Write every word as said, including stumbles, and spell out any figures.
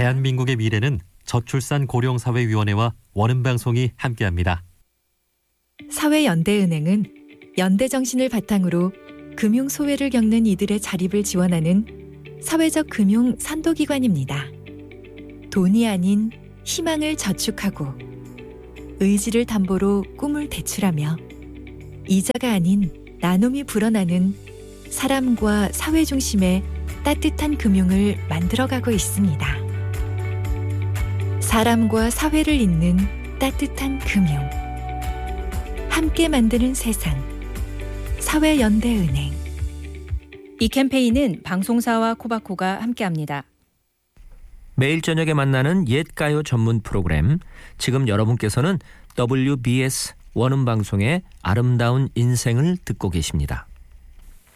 대한민국의 미래는 저출산 고령사회위원회와 원음방송이 함께합니다. 사회연대은행은 연대정신을 바탕으로 금융소외를 겪는 이들의 자립을 지원하는 사회적 금융 선도기관입니다. 돈이 아닌 희망을 저축하고 의지를 담보로 꿈을 대출하며 이자가 아닌 나눔이 불어나는 사람과 사회 중심의 따뜻한 금융을 만들어가고 있습니다. 사람과 사회를 잇는 따뜻한 금융. 함께 만드는 세상. 사회연대은행. 이 캠페인은 방송사와 코바코가 함께합니다. 매일 저녁에 만나는 옛가요 전문 프로그램. 지금 여러분께서는 더블유비에스 원음방송의 아름다운 인생을 듣고 계십니다.